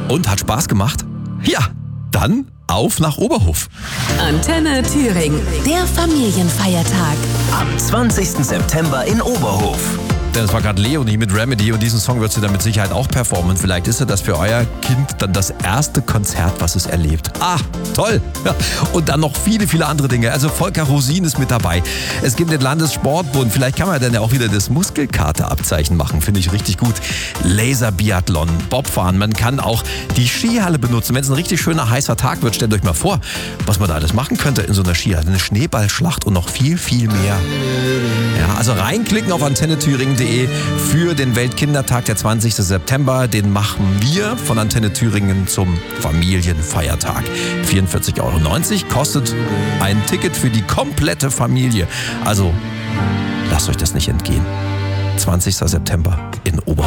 Und hat Spaß gemacht? Ja, dann auf nach Oberhof. Antenne Thüringen, der Familienfeiertag. Am 20. September in Oberhof. Denn es war gerade Leonie mit Remedy und diesen Song wird sie dann mit Sicherheit auch performen. Vielleicht ist ja das für euer Kind dann das erste Konzert, was es erlebt. Ah, toll! Ja. Und dann noch viele, viele andere Dinge. Also Volker Rosin ist mit dabei. Es gibt den Landessportbund. Vielleicht kann man dann ja auch wieder das Muskelkaterabzeichen machen. Finde ich richtig gut. Laserbiathlon, Bobfahren. Man kann auch die Skihalle benutzen. Wenn es ein richtig schöner, heißer Tag wird, stellt euch mal vor, was man da alles machen könnte in so einer Skihalle. Eine Schneeballschlacht und noch viel, viel mehr. Ja, also reinklicken auf antennethüringen.de für den Weltkindertag, der 20. September. Den machen wir von Antenne Thüringen zum Familienfeiertag. 44,90 € kostet ein Ticket für die komplette Familie. Also lasst euch das nicht entgehen. 20. September in Oberhof.